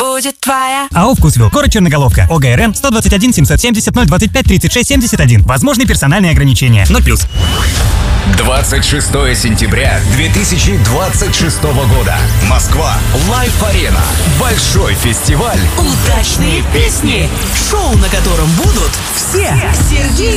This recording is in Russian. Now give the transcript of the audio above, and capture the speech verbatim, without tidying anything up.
будет твоя. АО «Вкусвилл», город Черноголовка, ОГРН сто двадцать один семьсот семьдесят ноль двадцать пять тридцать шесть семьдесят один. Возможны персональные ограничения. ноль плюс. двадцать шестое сентября две тысячи двадцать шестого года. Москва. Лайф-арена. Большой фестиваль. Удачные песни. Шоу, на котором будут все. Сергей